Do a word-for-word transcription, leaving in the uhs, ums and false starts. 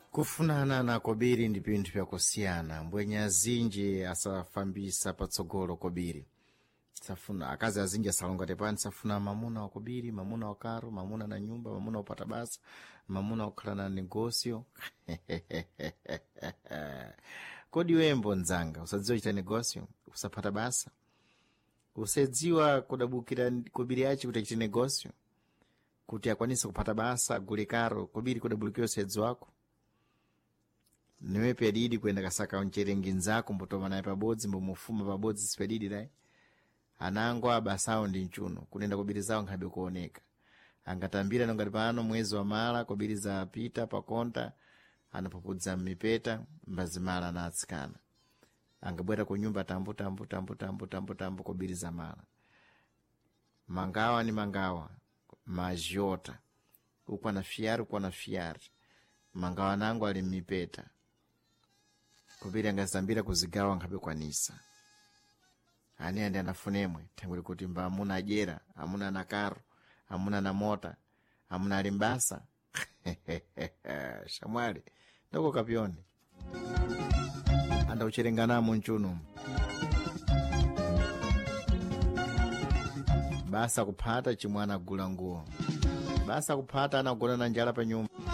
kufunana na kobiri ndi pinthu pyakusiyana mbwenya azinji asafambisa patsogolo kobiri safuna akazi azinji asalonga tepani safuna mamuna wa kobiri, mamuna wa karo, mamuna na nyumba, mamuna upata basa, mamuna ukhala na negosio. Kodi wembo nzanga usadziwa chita negosio usapata basa, usadziwa kudabukira kobiri yachi kuti chita negosio kuti akwanisa kupata basa agule karo kobiri kudabukira usadziwa wako. Niwe pedidi kwenda kasaka uncherengi nzako mbotoma naye pabodzi mbomufuma pabodzi sipedidi dai. Anango abasao ndi nchuno kunenda kobiri zao nkhabe kuoneka. Angatambira nongati pano mwezi wa mala kobiri za pita pakonta anapopudza mipeta mbazimala na atsikana. Angabwera ku nyumba tambu tambu tambu tambu tambu tambu kobiri za mala. Mangawa ni mangawa, majota. Ukwa na fiari, ukwa na fiari. Mangawa nangu ali mipeta. Kobiri angazambira kuzigawa nkhabe kwa nisa. Ani andi anafunemwe tenguli kuti mba amuna ajera, amuna na karo, amuna na mota, amuna alimbasa. Shamwali ndoko kapioni anda ucherengana munchuno basa kupata chimwana gula nguo, basa kupata anagona na njala pa nyumba.